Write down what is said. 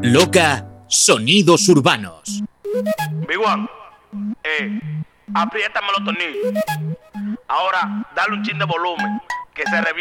Loca, sonidos urbanos. Big One, apriétame los tornillos. Ahora, dale un chin de volumen, que se reviente.